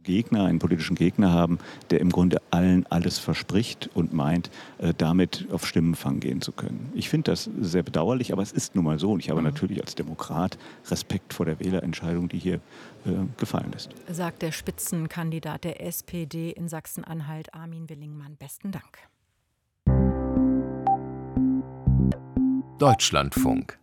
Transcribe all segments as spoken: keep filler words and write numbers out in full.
Gegner, einen politischen Gegner haben, der im Grunde allen alles verspricht und meint, äh, damit auf Stimmenfang gehen zu können. Ich finde das sehr bedauerlich, aber es ist nun mal so. Und ich habe mhm. natürlich als Demokrat Respekt vor der Wählerentscheidung, die hier äh, gefallen ist. Sagt der Spitzenkandidat der S P D in Sachsen-Anhalt, Armin Willingmann. Besten Dank. Deutschlandfunk.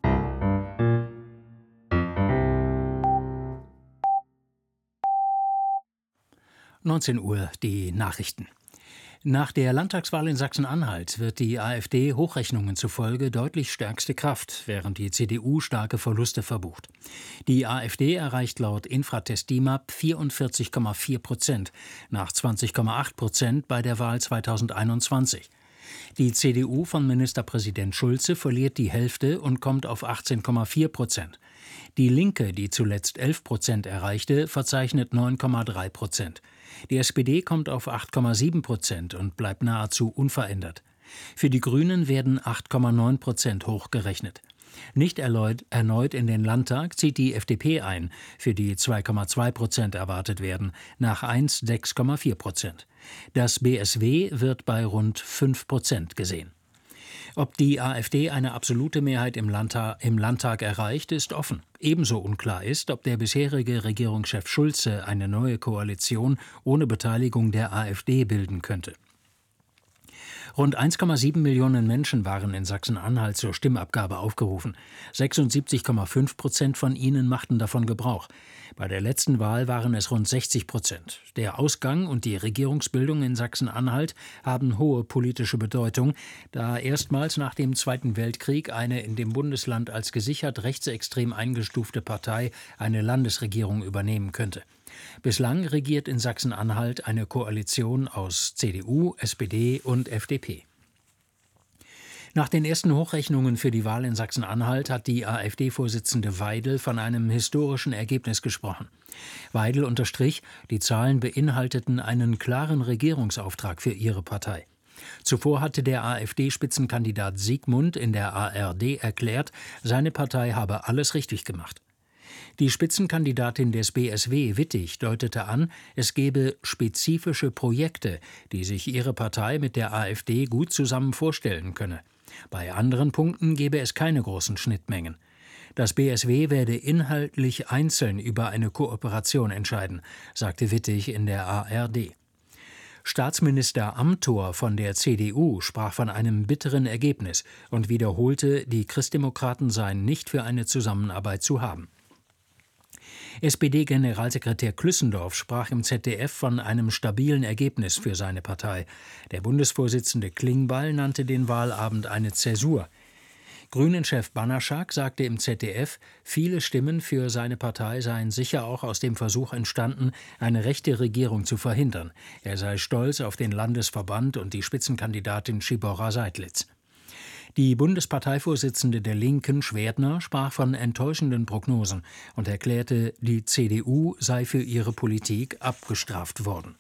neunzehn Uhr, die Nachrichten. Nach der Landtagswahl in Sachsen-Anhalt wird die AfD Hochrechnungen zufolge deutlich stärkste Kraft, während die C D U starke Verluste verbucht. Die AfD erreicht laut Infratest DIMAP vierundvierzig Komma vier Prozent, nach zwanzig Komma acht Prozent bei der Wahl zweitausendeinundzwanzig. Die C D U von Ministerpräsident Schulze verliert die Hälfte und kommt auf achtzehn Komma vier Prozent. Die Linke, die zuletzt elf Prozent erreichte, verzeichnet neun Komma drei Prozent. Die S P D kommt auf acht Komma sieben Prozent und bleibt nahezu unverändert. Für die Grünen werden acht Komma neun Prozent hochgerechnet. Nicht erneut, erneut in den Landtag zieht die F D P ein, für die zwei Komma zwei Prozent erwartet werden, nach eins sechs Komma vier Prozent. Das B S W wird bei rund fünf Prozent gesehen. Ob die AfD eine absolute Mehrheit im Landtag, im Landtag erreicht, ist offen. Ebenso unklar ist, ob der bisherige Regierungschef Schulze eine neue Koalition ohne Beteiligung der AfD bilden könnte. Rund eins Komma sieben Millionen Menschen waren in Sachsen-Anhalt zur Stimmabgabe aufgerufen. sechsundsiebzig Komma fünf Prozent von ihnen machten davon Gebrauch. Bei der letzten Wahl waren es rund sechzig Prozent. Der Ausgang und die Regierungsbildung in Sachsen-Anhalt haben hohe politische Bedeutung, da erstmals nach dem Zweiten Weltkrieg eine in dem Bundesland als gesichert rechtsextrem eingestufte Partei eine Landesregierung übernehmen könnte. Bislang regiert in Sachsen-Anhalt eine Koalition aus C D U, S P D und F D P. Nach den ersten Hochrechnungen für die Wahl in Sachsen-Anhalt hat die AfD-Vorsitzende Weidel von einem historischen Ergebnis gesprochen. Weidel unterstrich, die Zahlen beinhalteten einen klaren Regierungsauftrag für ihre Partei. Zuvor hatte der AfD-Spitzenkandidat Siegmund in der A R D erklärt, seine Partei habe alles richtig gemacht. Die Spitzenkandidatin des B S W, Wittig, deutete an, es gebe spezifische Projekte, die sich ihre Partei mit der AfD gut zusammen vorstellen könne. Bei anderen Punkten gebe es keine großen Schnittmengen. Das B S W werde inhaltlich einzeln über eine Kooperation entscheiden, sagte Wittig in der A R D. Staatsminister Amthor von der C D U sprach von einem bitteren Ergebnis und wiederholte, die Christdemokraten seien nicht für eine Zusammenarbeit zu haben. S P D-Generalsekretär Klüssendorf sprach im Z D F von einem stabilen Ergebnis für seine Partei. Der Bundesvorsitzende Klingbeil nannte den Wahlabend eine Zäsur. Grünen-Chef Banaschak sagte im Z D F, viele Stimmen für seine Partei seien sicher auch aus dem Versuch entstanden, eine rechte Regierung zu verhindern. Er sei stolz auf den Landesverband und die Spitzenkandidatin Schibora Seidlitz. Die Bundesparteivorsitzende der Linken, Schwerdner, sprach von enttäuschenden Prognosen und erklärte, die C D U sei für ihre Politik abgestraft worden.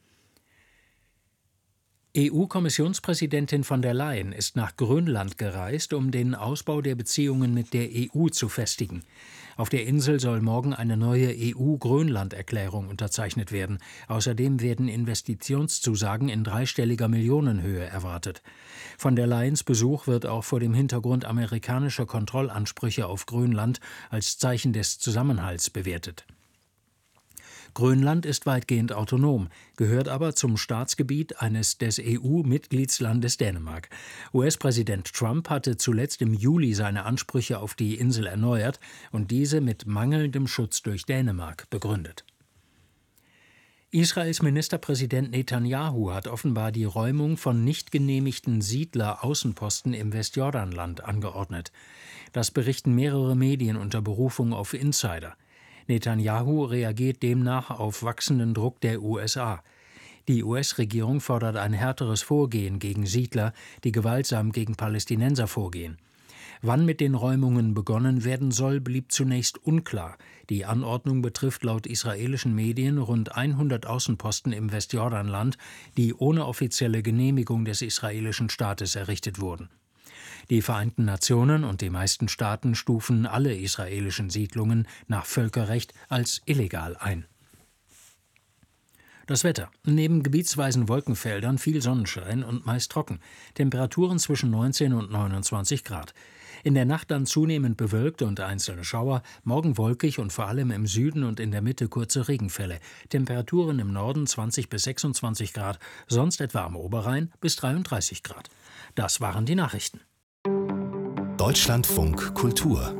E U-Kommissionspräsidentin von der Leyen ist nach Grönland gereist, um den Ausbau der Beziehungen mit der E U zu festigen. Auf der Insel soll morgen eine neue E U-Grönland-Erklärung unterzeichnet werden. Außerdem werden Investitionszusagen in dreistelliger Millionenhöhe erwartet. Von der Leyens Besuch wird auch vor dem Hintergrund amerikanischer Kontrollansprüche auf Grönland als Zeichen des Zusammenhalts bewertet. Grönland ist weitgehend autonom, gehört aber zum Staatsgebiet eines des E U-Mitgliedslandes Dänemark. U S-Präsident Trump hatte zuletzt im Juli seine Ansprüche auf die Insel erneuert und diese mit mangelndem Schutz durch Dänemark begründet. Israels Ministerpräsident Netanyahu hat offenbar die Räumung von nicht genehmigten Siedler-Außenposten im Westjordanland angeordnet. Das berichten mehrere Medien unter Berufung auf Insider. Netanyahu reagiert demnach auf wachsenden Druck der U S A. Die U S-Regierung fordert ein härteres Vorgehen gegen Siedler, die gewaltsam gegen Palästinenser vorgehen. Wann mit den Räumungen begonnen werden soll, blieb zunächst unklar. Die Anordnung betrifft laut israelischen Medien rund hundert Außenposten im Westjordanland, die ohne offizielle Genehmigung des israelischen Staates errichtet wurden. Die Vereinten Nationen und die meisten Staaten stufen alle israelischen Siedlungen nach Völkerrecht als illegal ein. Das Wetter. Neben gebietsweisen Wolkenfeldern viel Sonnenschein und meist trocken. Temperaturen zwischen neunzehn und neunundzwanzig Grad. In der Nacht dann zunehmend bewölkt und einzelne Schauer, morgen wolkig und vor allem im Süden und in der Mitte kurze Regenfälle. Temperaturen im Norden zwanzig bis sechsundzwanzig Grad, sonst etwa am Oberrhein bis dreiunddreißig Grad. Das waren die Nachrichten. Deutschlandfunk Kultur.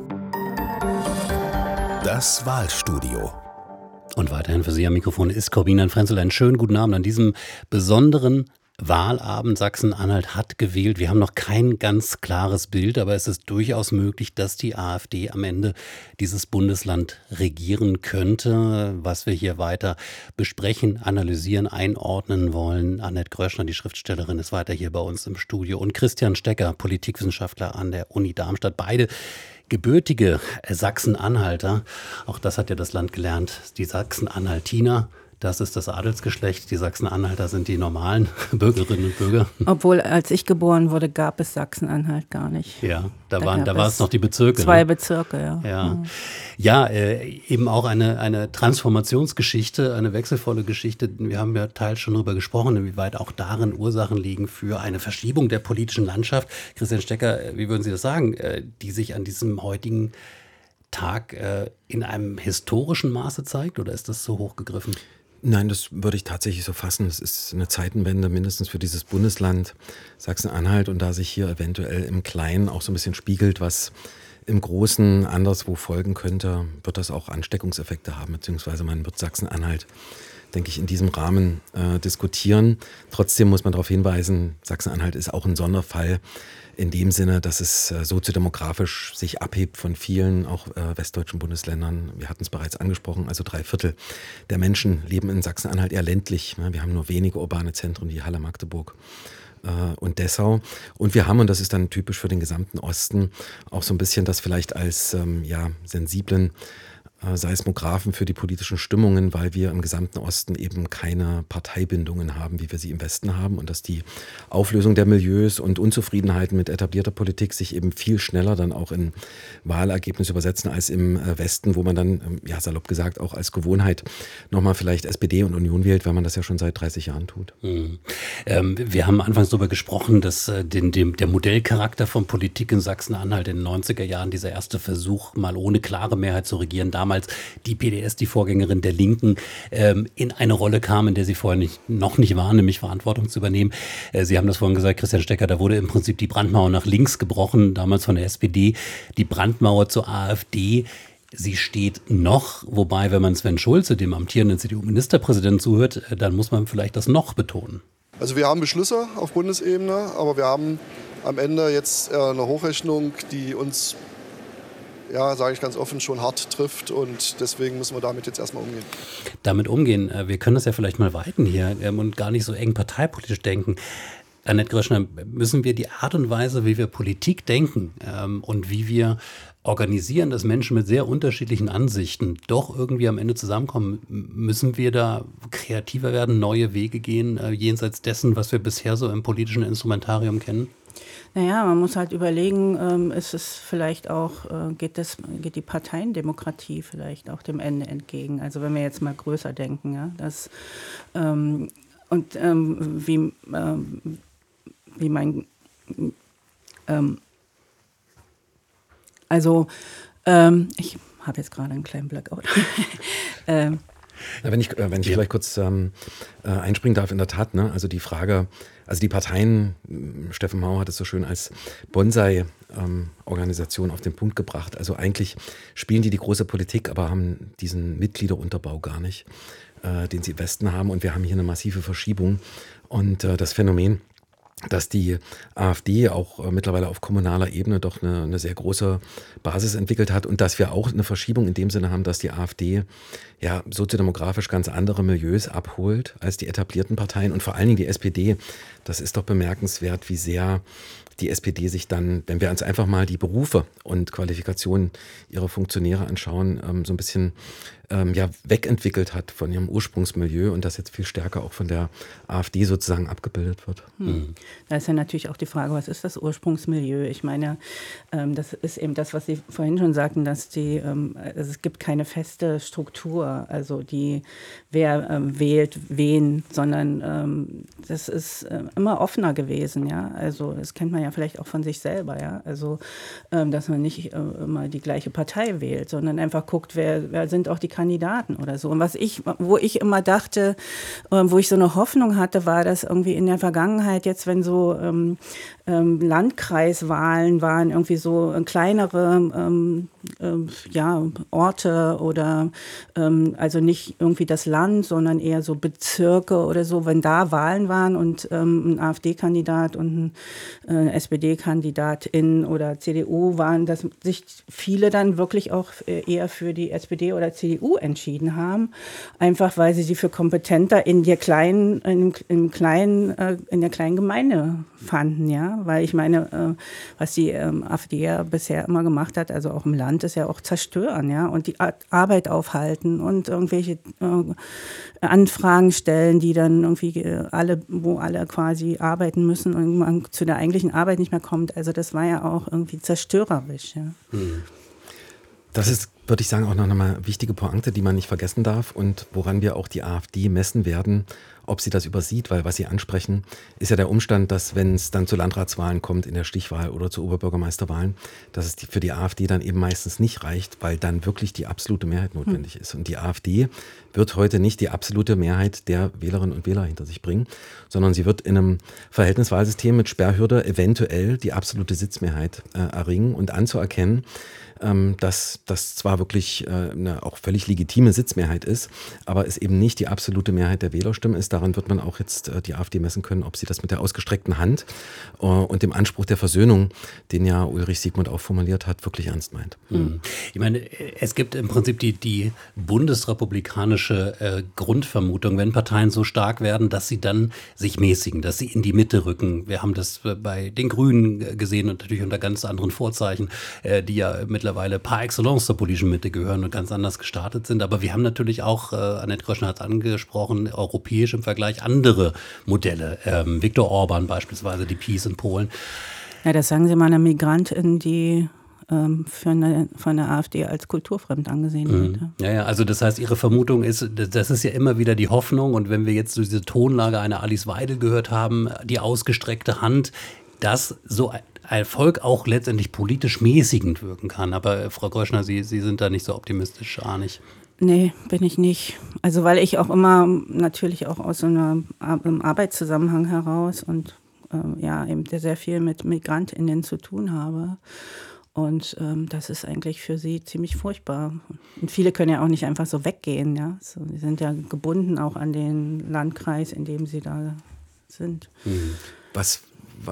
Das Wahlstudio. Und weiterhin für Sie am Mikrofon ist Corbinian Frenzel. Einen schönen guten Abend an diesem besonderen Wahlabend. Sachsen-Anhalt hat gewählt. Wir haben noch kein ganz klares Bild, aber es ist durchaus möglich, dass die AfD am Ende dieses Bundesland regieren könnte. Was wir hier weiter besprechen, analysieren, einordnen wollen. Annette Gröschner, die Schriftstellerin, ist weiter hier bei uns im Studio. Und Christian Stecker, Politikwissenschaftler an der Uni Darmstadt. Beide gebürtige Sachsen-Anhalter, auch das hat ja das Land gelernt, die Sachsen-Anhaltiner, das ist das Adelsgeschlecht, die Sachsen-Anhalter sind die normalen Bürgerinnen und Bürger. Obwohl, als ich geboren wurde, gab es Sachsen-Anhalt gar nicht. Ja, da, da, waren, da war es noch die Bezirke. Zwei ne? Bezirke, ja. Ja, ja äh, eben auch eine, eine Transformationsgeschichte, eine wechselvolle Geschichte. Wir haben ja teils schon darüber gesprochen, inwieweit auch darin Ursachen liegen für eine Verschiebung der politischen Landschaft. Christian Stecker, wie würden Sie das sagen, äh, die sich an diesem heutigen Tag äh, in einem historischen Maße zeigt, oder ist das zu hoch gegriffen? Nein, das würde ich tatsächlich so fassen. Es ist eine Zeitenwende mindestens für dieses Bundesland Sachsen-Anhalt, und da sich hier eventuell im Kleinen auch so ein bisschen spiegelt, was im Großen anderswo folgen könnte, wird das auch Ansteckungseffekte haben, beziehungsweise man wird Sachsen-Anhalt, denke ich, in diesem Rahmen äh, diskutieren. Trotzdem muss man darauf hinweisen, Sachsen-Anhalt ist auch ein Sonderfall in dem Sinne, dass es äh, soziodemografisch sich abhebt von vielen, auch äh, westdeutschen Bundesländern. Wir hatten es bereits angesprochen, also drei Viertel der Menschen leben in Sachsen-Anhalt eher ländlich. Ne? Wir haben nur wenige urbane Zentren wie Halle, Magdeburg äh, und Dessau. Und wir haben, und das ist dann typisch für den gesamten Osten, auch so ein bisschen das vielleicht als ähm, ja, sensiblen Seismographen für die politischen Stimmungen, weil wir im gesamten Osten eben keine Parteibindungen haben, wie wir sie im Westen haben, und dass die Auflösung der Milieus und Unzufriedenheiten mit etablierter Politik sich eben viel schneller dann auch in Wahlergebnisse übersetzen als im Westen, wo man dann, ja salopp gesagt, auch als Gewohnheit nochmal vielleicht S P D und Union wählt, weil man das ja schon seit dreißig Jahren tut. Mhm. Ähm, wir haben anfangs darüber gesprochen, dass äh, den, dem, der Modellcharakter von Politik in Sachsen-Anhalt in den neunziger Jahren, dieser erste Versuch, mal ohne klare Mehrheit zu regieren, damals die P D S, die Vorgängerin der Linken, ähm, in eine Rolle kam, in der sie vorher nicht, noch nicht war, nämlich Verantwortung zu übernehmen. Äh, sie haben das vorhin gesagt, Christian Stecker, da wurde im Prinzip die Brandmauer nach links gebrochen, damals von der S P D, die Brandmauer zur AfD. Sie steht noch, wobei, wenn man Sven Schulze, dem amtierenden C D U-Ministerpräsidenten, zuhört, dann muss man vielleicht das noch betonen. Also wir haben Beschlüsse auf Bundesebene, aber wir haben am Ende jetzt eine Hochrechnung, die uns, ja, sage ich ganz offen, schon hart trifft, und deswegen müssen wir damit jetzt erstmal umgehen. Damit umgehen, wir können das ja vielleicht mal weiten hier und gar nicht so eng parteipolitisch denken. Annette Gröschner, müssen wir die Art und Weise, wie wir Politik denken ähm, und wie wir organisieren, dass Menschen mit sehr unterschiedlichen Ansichten doch irgendwie am Ende zusammenkommen, müssen wir da kreativer werden, neue Wege gehen, äh, jenseits dessen, was wir bisher so im politischen Instrumentarium kennen? Naja, man muss halt überlegen, ähm, ist es vielleicht auch, äh, geht, das, geht die Parteiendemokratie vielleicht auch dem Ende entgegen? Also wenn wir jetzt mal größer denken, ja, das, ähm, und ähm, wie, ähm, wie mein, ähm, also ähm, ich habe jetzt gerade einen kleinen Blackout. ähm, Ja, wenn ich, äh, wenn ich ja. vielleicht kurz ähm, äh, einspringen darf, in der Tat, ne? Also die Frage, also die Parteien, Steffen Mauer hat es so schön als Bonsai-Organisation ähm, auf den Punkt gebracht. Also eigentlich spielen die die große Politik, aber haben diesen Mitgliederunterbau gar nicht, äh, den sie im Westen haben. Und wir haben hier eine massive Verschiebung. Und äh, das Phänomen, dass die AfD auch äh, mittlerweile auf kommunaler Ebene doch eine, eine sehr große Basis entwickelt hat, und dass wir auch eine Verschiebung in dem Sinne haben, dass die AfD ja soziodemografisch ganz andere Milieus abholt als die etablierten Parteien, und vor allen Dingen die S P D. Das ist doch bemerkenswert, wie sehr die S P D sich dann, wenn wir uns einfach mal die Berufe und Qualifikationen ihrer Funktionäre anschauen, ähm, so ein bisschen ähm, ja wegentwickelt hat von ihrem Ursprungsmilieu und das jetzt viel stärker auch von der AfD sozusagen abgebildet wird. Hm. Da ist ja natürlich auch die Frage, was ist das Ursprungsmilieu? Ich meine, ähm, das ist eben das, was Sie vorhin schon sagten, dass die, ähm, also es gibt keine feste Struktur, also die, wer ähm, wählt wen, sondern ähm, das ist äh, immer offener gewesen, ja. Also das kennt man ja vielleicht auch von sich selber, ja. Also ähm, dass man nicht äh, immer die gleiche Partei wählt, sondern einfach guckt, wer, wer sind auch die Kandidaten oder so. Und was ich, wo ich immer dachte, äh, wo ich so eine Hoffnung hatte, war, dass irgendwie in der Vergangenheit jetzt, wenn so ähm, ähm, Landkreiswahlen waren, irgendwie so äh, kleinere ähm, äh, ja, Orte oder ähm, also nicht irgendwie das Land, sondern eher so Bezirke oder so, wenn da Wahlen waren und ähm, ein AfD-Kandidat und ein äh, S P D-Kandidatin oder C D U waren, dass sich viele dann wirklich auch eher für die S P D oder C D U entschieden haben, einfach weil sie sie für kompetenter in der kleinen, in, im kleinen, äh, in der kleinen Gemeinde fanden, ja, weil ich meine, äh, was die ähm, AfD ja bisher immer gemacht hat, also auch im Land, ist ja auch zerstören, ja, und die Arbeit aufhalten und irgendwelche äh, Anfragen stellen, die dann irgendwie alle, wo alle quasi arbeiten müssen und man zu der eigentlichen Arbeit nicht mehr kommt. Also das war ja auch irgendwie zerstörerisch, ja. Hm. Das ist, würde ich sagen, auch noch eine wichtige Pointe, die man nicht vergessen darf und woran wir auch die AfD messen werden, ob sie das übersieht, weil was Sie ansprechen, ist ja der Umstand, dass wenn es dann zu Landratswahlen kommt, in der Stichwahl oder zu Oberbürgermeisterwahlen, dass es die, für die AfD dann eben meistens nicht reicht, weil dann wirklich die absolute Mehrheit notwendig hm. ist. Und die AfD wird heute nicht die absolute Mehrheit der Wählerinnen und Wähler hinter sich bringen, sondern sie wird in einem Verhältniswahlsystem mit Sperrhürde eventuell die absolute Sitzmehrheit äh, erringen und anzuerkennen, ähm, dass das zwar wirklich äh, eine auch völlig legitime Sitzmehrheit ist, aber es eben nicht die absolute Mehrheit der Wählerstimmen ist. Daran wird man auch jetzt äh, die AfD messen können, ob sie das mit der ausgestreckten Hand äh, und dem Anspruch der Versöhnung, den ja Ulrich Siegmund auch formuliert hat, wirklich ernst meint. Mhm. Ich meine, es gibt im Prinzip die, die bundesrepublikanische äh, Grundvermutung, wenn Parteien so stark werden, dass sie dann sich mäßigen, dass sie in die Mitte rücken. Wir haben das bei den Grünen gesehen und natürlich unter ganz anderen Vorzeichen, äh, die ja mittlerweile par excellence zur politischen Mitte gehören und ganz anders gestartet sind. Aber wir haben natürlich auch, äh, Annette Gröschner hat es angesprochen, europäisch im Vergleich andere Modelle. Ähm, Viktor Orban beispielsweise, die PiS in Polen. Ja, das sagen Sie mal einer Migrantin, die ähm, für eine, von der AfD als kulturfremd angesehen wird. Mhm. Ja, ja, also das heißt, Ihre Vermutung ist, das ist ja immer wieder die Hoffnung. Und wenn wir jetzt so diese Tonlage einer Alice Weidel gehört haben, die ausgestreckte Hand, dass so ein Erfolg auch letztendlich politisch mäßigend wirken kann. Aber äh, Frau Gröschner, Sie, Sie sind da nicht so optimistisch, ahnig. Nee, bin ich nicht. Also weil ich auch immer natürlich auch aus so einem Arbeitszusammenhang heraus und äh, ja eben sehr viel mit MigrantInnen zu tun habe. Und ähm, das ist eigentlich für sie ziemlich furchtbar. Und viele können ja auch nicht einfach so weggehen. Ja? So, sie sind ja gebunden auch an den Landkreis, in dem sie da sind. Mhm. Was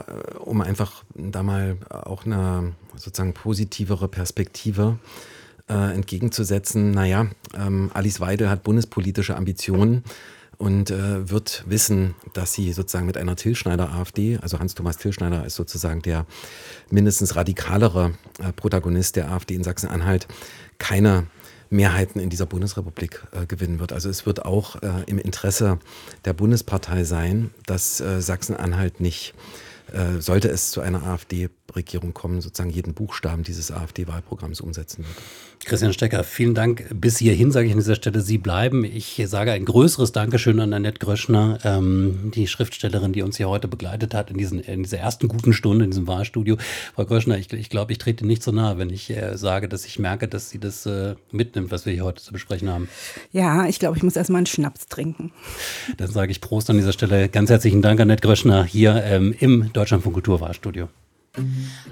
um einfach da mal auch eine sozusagen positivere Perspektive äh, entgegenzusetzen. Naja, ähm, Alice Weidel hat bundespolitische Ambitionen und äh, wird wissen, dass sie sozusagen mit einer Tilschneider-AfD, also Hans-Thomas Tilschneider ist sozusagen der mindestens radikalere äh, Protagonist der AfD in Sachsen-Anhalt, keine Mehrheiten in dieser Bundesrepublik äh, gewinnen wird. Also es wird auch äh, im Interesse der Bundespartei sein, dass äh, Sachsen-Anhalt nicht äh, sollte es zu einer AfD-Regierung kommen, sozusagen jeden Buchstaben dieses AfD-Wahlprogramms umsetzen wird. Christian Stecker, vielen Dank. Bis hierhin sage ich an dieser Stelle, Sie bleiben. Ich sage ein größeres Dankeschön an Annette Gröschner, ähm, die Schriftstellerin, die uns hier heute begleitet hat in, diesen, in dieser ersten guten Stunde in diesem Wahlstudio. Frau Gröschner, ich, ich glaube, ich trete nicht so nahe, wenn ich äh, sage, dass ich merke, dass sie das äh, mitnimmt, was wir hier heute zu besprechen haben. Ja, ich glaube, ich muss erstmal einen Schnaps trinken. Dann sage ich Prost an dieser Stelle. Ganz herzlichen Dank, Annette Gröschner, hier ähm, im Deutschlandfunk Kultur Wahlstudio.